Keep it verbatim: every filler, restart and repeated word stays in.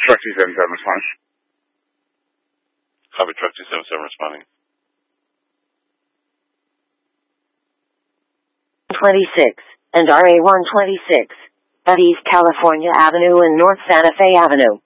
Truck two seven seven responding. Copy, Truck two seven seven responding. twenty-six and R A one twenty-six at East California Avenue and North Santa Fe Avenue.